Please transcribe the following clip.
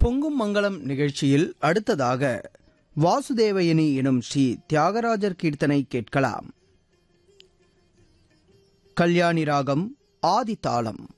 பொங்கும் மங்களம் நிகழ்ச்சியில் அடுத்ததாக வாசுதேவயனி எனும் ஸ்ரீ தியாகராஜர் கீர்த்தனை கேட்கலாம். கல்யாணி ராகம் ஆதி தாளம்.